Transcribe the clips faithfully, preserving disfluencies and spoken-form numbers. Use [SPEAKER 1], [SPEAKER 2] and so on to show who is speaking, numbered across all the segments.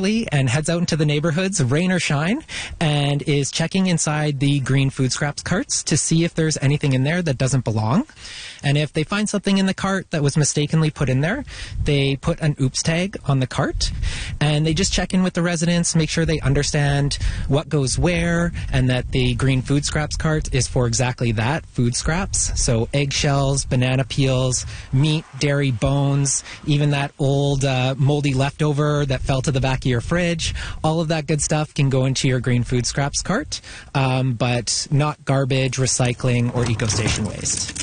[SPEAKER 1] early and heads out into the neighborhoods, rain or shine, and is checking inside the green food scraps carts to see if there's anything in there that doesn't belong. And if they find something in the cart that was mistakenly put in there, they put an oops tag on the cart, and they just check in with the residents, make sure they understand what goes where, and that the green food scraps cart is for exactly that, food scraps. So eggshells, banana peels, meat, dairy, bones, even that old uh, moldy leftover that fell to the back of your fridge, all of that good stuff can go into your green food scraps cart, um, but not garbage, recycling, or EcoStation waste.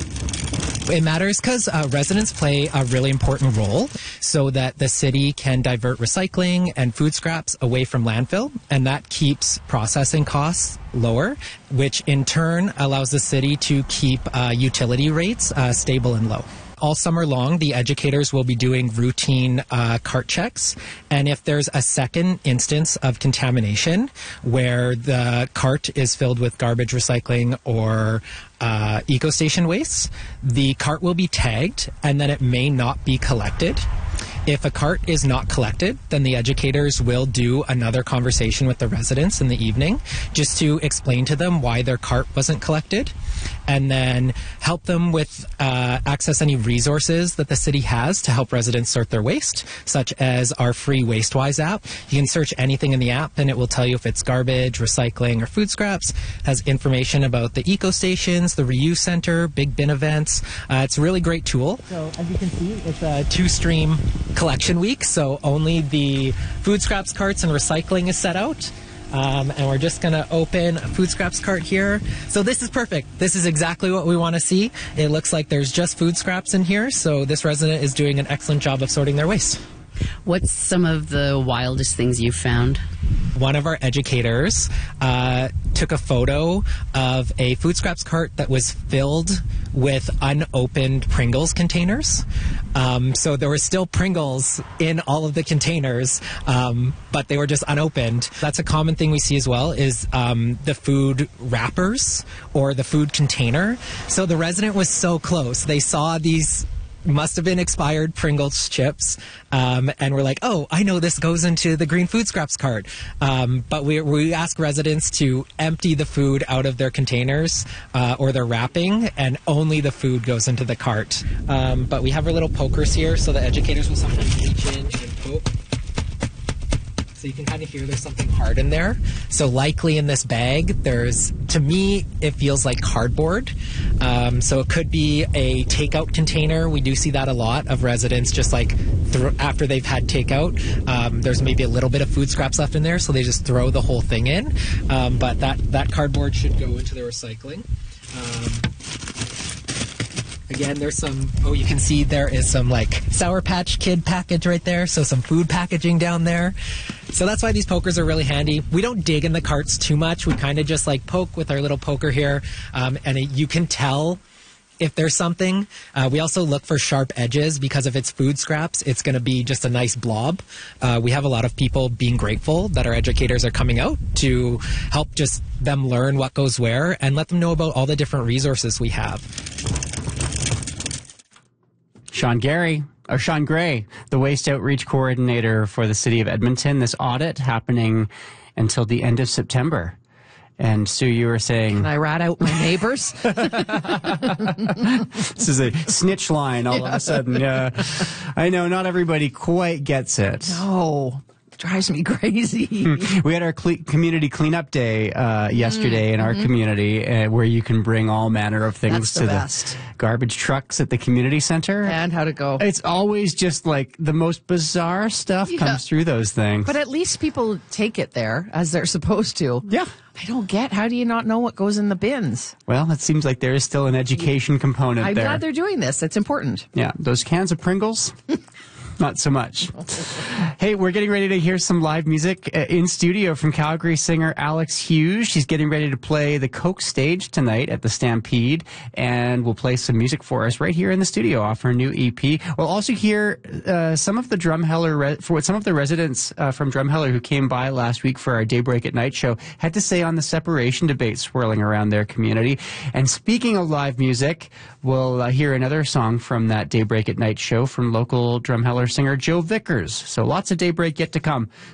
[SPEAKER 1] It matters because uh, residents play a really important role so that the city can divert recycling and food scraps away from landfill, and that keeps processing costs lower, which in turn allows the city to keep uh, utility rates uh, stable and low. All summer long, the educators will be doing routine uh, cart checks, and if there's a second instance of contamination where the cart is filled with garbage, recycling, or uh, EcoStation waste, the cart will be tagged, and then it may not be collected. If a cart is not collected, then the educators will do another conversation with the residents in the evening just to explain to them why their cart wasn't collected, and then help them with uh, access any resources that the city has to help residents sort their waste, such as our free WasteWise app. You can search anything in the app and it will tell you if it's garbage, recycling, or food scraps. It has information about the EcoStations, the reuse center, big bin events. Uh, it's a really great tool. So as you can see, it's a two-stream collection week, so only the food scraps carts and recycling is set out. Um, and we're just going to open a food scraps cart here. So this is perfect. This is exactly what we want to see. It looks like there's just food scraps in here, so this resident is doing an excellent job of sorting their waste.
[SPEAKER 2] What's some of the wildest things you've found?
[SPEAKER 1] One of our educators uh, took a photo of a food scraps cart that was filled with unopened Pringles containers. Um, so there were still Pringles in all of the containers, um, but they were just unopened. That's a common thing we see as well, is um, the food wrappers or the food container. So the resident was so close. They saw these must have been expired Pringles chips, um, and we're like, oh, I know this goes into the green food scraps cart. Um, but we, we ask residents to empty the food out of their containers uh, or their wrapping, and only the food goes into the cart. Um, but we have our little pokers here, so the educators will sometimes reach in and poke. So you can kind of hear there's something hard in there. So likely in this bag, there's, to me, it feels like cardboard. Um, so it could be a takeout container. We do see that a lot of residents just like th- after they've had takeout. Um, there's maybe a little bit of food scraps left in there, so they just throw the whole thing in. Um, but that, that cardboard should go into the recycling. Um, Again, there's some, oh, you can see there is some like Sour Patch Kid package right there. So some food packaging down there. So that's why these pokers are really handy. We don't dig in the carts too much. We kind of just like poke with our little poker here. Um, and it, you can tell if there's something. Uh, we also look for sharp edges because if it's food scraps, it's going to be just a nice blob. Uh, we have a lot of people being grateful that our educators are coming out to help just them learn what goes where and let them know about all the different resources we have.
[SPEAKER 3] Sean Gary, or Sean Gray, the Waste Outreach Coordinator for the City of Edmonton. This audit happening until the end of September. And Sue, you were saying...
[SPEAKER 4] Can I rat out my neighbors?
[SPEAKER 3] This is a snitch line all yeah. of a sudden. Yeah. I know, not everybody quite gets it.
[SPEAKER 4] No. Drives me crazy.
[SPEAKER 3] We had our cle- community cleanup day uh, yesterday mm, in our mm-hmm. community, uh, where you can bring all manner of things
[SPEAKER 4] the
[SPEAKER 3] to
[SPEAKER 4] best.
[SPEAKER 3] the garbage trucks at the community center.
[SPEAKER 4] And how to go.
[SPEAKER 3] It's always just like the most bizarre stuff yeah. comes through those things.
[SPEAKER 4] But at least people take it there as they're supposed to.
[SPEAKER 3] Yeah.
[SPEAKER 4] I don't get, how do you not know what goes in the bins?
[SPEAKER 3] Well, it seems like there is still an education component
[SPEAKER 4] I'm
[SPEAKER 3] there.
[SPEAKER 4] I'm glad they're doing this. It's important.
[SPEAKER 3] Yeah. Those cans of Pringles... Not so much. Hey, we're getting ready to hear some live music in studio from Calgary singer Alex Hughes. She's getting ready to play the Coke stage tonight at the Stampede, and will play some music for us right here in the studio off her new E P. We'll also hear uh, some of the Drumheller, re- for what some of the residents uh, from Drumheller who came by last week for our Daybreak at Night show had to say on the separation debate swirling around their community. And speaking of live music, we'll uh, hear another song from that Daybreak at Night show from local Drumheller singer Joe Vickers. So lots of Daybreak yet to come.